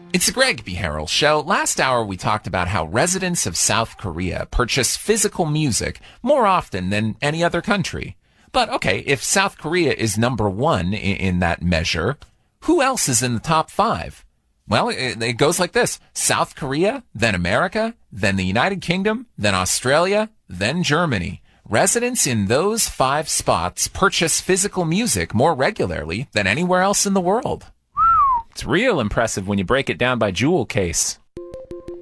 It's the Greg B. Harrell Show. Last hour, we talked about how residents of South Korea purchase physical music more often than any other country. But okay, if South Korea is number one in that measure, who else is in the top five? Well, it goes like this. South Korea, then America, then the United Kingdom, then Australia, then Germany. Residents in those five spots purchase physical music more regularly than anywhere else in the world. It's real impressive when you break it down by jewel case.